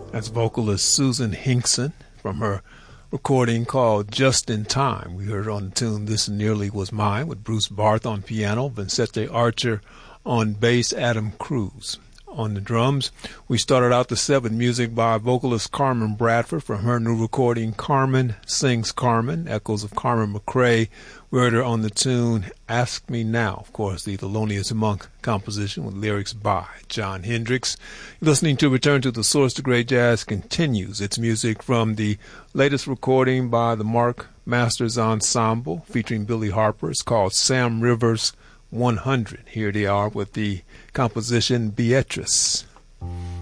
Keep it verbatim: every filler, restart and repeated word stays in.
That's vocalist Susan Hinkson from her recording called Just in Time. We heard on the tune This Nearly Was Mine with Bruce Barth on piano, Vincente Archer on bass, Adam Cruz on the drums. We started out the set with music by vocalist Carmen Bradford from her new recording Carmen Sings Carmen, echoes of Carmen McRae. We heard her on the tune Ask Me Now, of course, the Thelonious Monk composition with lyrics by John Hendricks. You're listening to Return to the Source. The Great Jazz continues. It's music from the latest recording by the Mark Masters Ensemble featuring Billy Harper. It's called Sam Rivers one hundred. Here they are with the composition Beatrice.